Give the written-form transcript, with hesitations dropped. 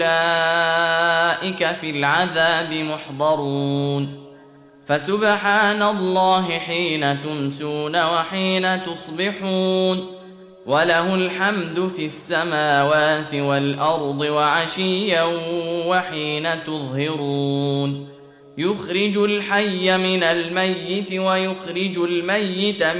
أولئك في العذاب محضرون فسبحان الله حين تمسون وحين تصبحون وله الحمد في السماوات والأرض وعشيا وحين تظهرون يخرج الحي من الميت ويخرج الميت